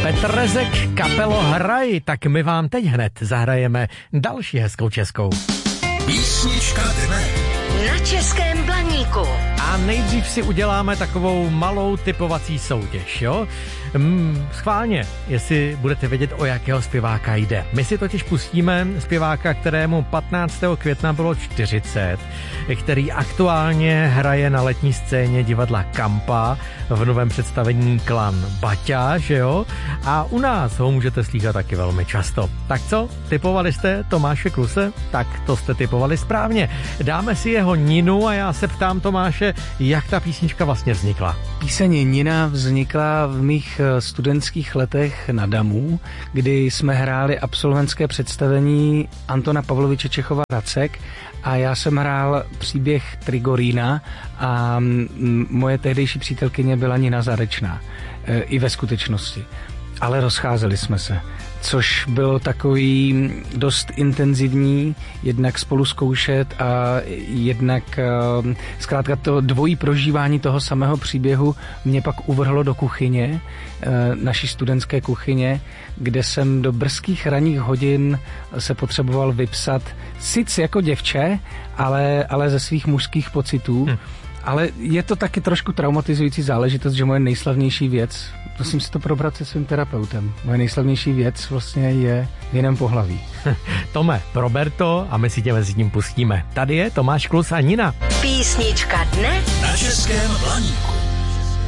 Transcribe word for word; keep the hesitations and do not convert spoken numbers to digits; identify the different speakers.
Speaker 1: Petr Rezek, kapelo Hraj, tak my vám teď hned zahrajeme další hezkou českou.
Speaker 2: Písnička dne
Speaker 3: na Českém Blaníku.
Speaker 1: A nejdřív si uděláme takovou malou typovací soutěž, jo? Hmm, schválně, jestli budete vědět, o jakého zpěváka jde. My si totiž pustíme zpěváka, kterému patnáctého května bylo čtyřicet, který aktuálně hraje na letní scéně divadla Kampa v novém představení Klan Baťa, že jo? A u nás ho můžete slýchat taky velmi často. Tak co, typovali jste Tomáše Kluse? Tak to jste typovali správně. Dáme si jeho Ninu a já se ptám Tomáše, jak ta písnička vlastně vznikla.
Speaker 4: Píseň Nina vznikla v mých studentských letech na Damu, kdy jsme hráli absolventské představení Antona Pavloviče Čechova Racek a já jsem hrál příběh Trigorína a moje tehdejší přítelkyně byla Nina Zarečná, i ve skutečnosti. Ale rozcházeli jsme se, což bylo takový dost intenzivní, jednak spolu zkoušet a jednak zkrátka to dvojí prožívání toho samého příběhu mě pak uvrhlo do kuchyně, naší studentské kuchyně, kde jsem do brzkých ranních hodin se potřeboval vypsat, sice jako děvče, ale, ale ze svých mužských pocitů. Hm. Ale je to taky trošku traumatizující záležitost, že moje nejslavnější věc, musím si to probrat se svým terapeutem, moje nejslavnější věc vlastně je v jiném pohlaví.
Speaker 1: Tome, prober to a my si tě mezi tím pustíme. Tady je Tomáš Klus a Nina.
Speaker 3: Písnička dne
Speaker 2: na Českém Blaníku.